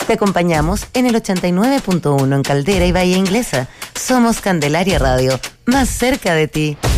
Te acompañamos en el 89.1 en Caldera y Bahía Inglesa. Somos Candelaria Radio, más cerca de ti.